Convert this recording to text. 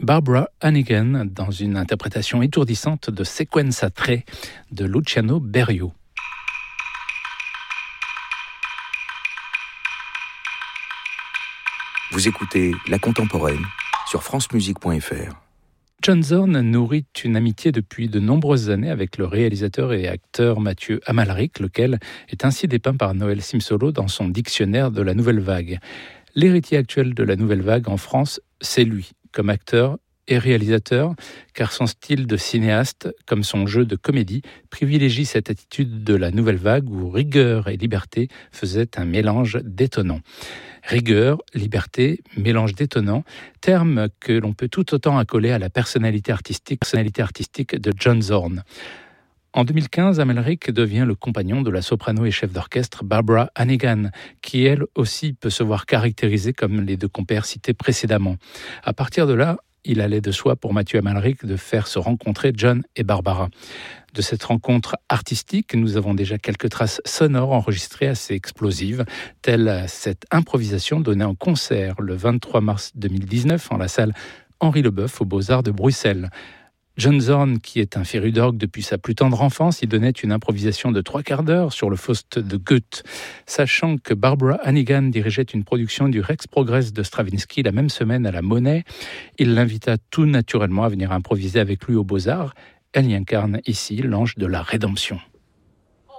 Barbara Hannigan dans une interprétation étourdissante de Sequenza 3 de Luciano Berio. Vous écoutez La Contemporaine sur francemusique.fr. John Zorn nourrit une amitié depuis de nombreuses années avec le réalisateur et acteur Mathieu Amalric, lequel est ainsi dépeint par Noël Simsolo dans son dictionnaire de la Nouvelle Vague. L'héritier actuel de la Nouvelle Vague en France, c'est lui, comme acteur et réalisateur, car son style de cinéaste, comme son jeu de comédie, privilégie cette attitude de la Nouvelle Vague où rigueur et liberté faisaient un mélange détonnant. Rigueur, liberté, mélange détonnant, termes que l'on peut tout autant accoler à la personnalité artistique de John Zorn. En 2015, Amalric devient le compagnon de la soprano et chef d'orchestre Barbara Hannigan, qui elle aussi peut se voir caractérisée comme les deux compères cités précédemment. À partir de là, il allait de soi pour Mathieu Amalric de faire se rencontrer John et Barbara. De cette rencontre artistique, nous avons déjà quelques traces sonores enregistrées assez explosives, telle cette improvisation donnée en concert le 23 mars 2019 en la salle Henri Leboeuf aux Beaux-Arts de Bruxelles. John Zorn, qui est un féru d'orgue depuis sa plus tendre enfance, y donnait une improvisation de 3/4 d'heure sur le Faust de Goethe. Sachant que Barbara Hannigan dirigeait une production du Rex Progress de Stravinsky la même semaine à la Monnaie, il l'invita tout naturellement à venir improviser avec lui aux Beaux-Arts. Elle y incarne ici l'ange de la rédemption.